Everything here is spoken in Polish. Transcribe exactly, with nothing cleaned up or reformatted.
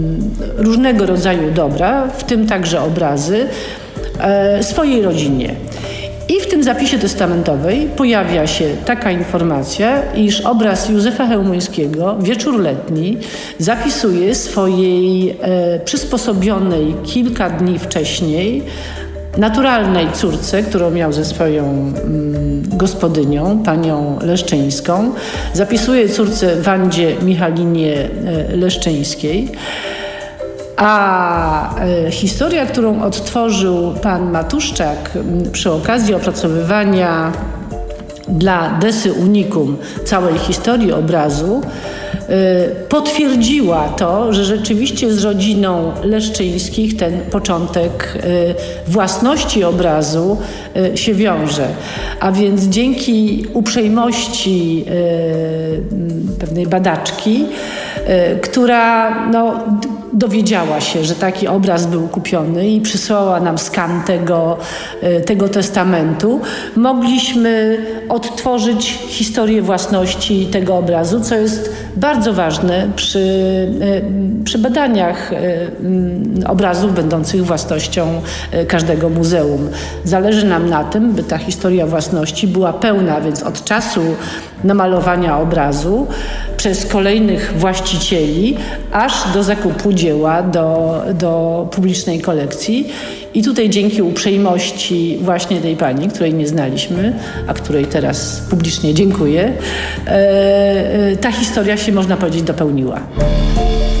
różnego rodzaju dobra, w tym także obrazy, swojej rodzinie. I w tym zapisie testamentowej pojawia się taka informacja, iż obraz Józefa Chełmońskiego, Wieczór letni, zapisuje swojej e, przysposobionej kilka dni wcześniej naturalnej córce, którą miał ze swoją mm, gospodynią, panią Leszczyńską. Zapisuje córce Wandzie Michalinie e, Leszczyńskiej. A e, historia, którą odtworzył pan Matuszczak m, przy okazji opracowywania dla Desy Unicum całej historii obrazu, e, potwierdziła to, że rzeczywiście z rodziną Leszczyńskich ten początek e, własności obrazu e, się wiąże. A więc dzięki uprzejmości e, pewnej badaczki, e, która no, dowiedziała się, że taki obraz był kupiony i przysłała nam skan tego, tego testamentu, mogliśmy odtworzyć historię własności tego obrazu, co jest bardzo ważne przy, przy badaniach obrazów będących własnością każdego muzeum. Zależy nam na tym, by ta historia własności była pełna, więc od czasu namalowania obrazu przez kolejnych właścicieli, aż do zakupu dzieła do, do publicznej kolekcji. I tutaj dzięki uprzejmości właśnie tej pani, której nie znaliśmy, a której teraz publicznie dziękuję, e, ta historia się, można powiedzieć, dopełniła.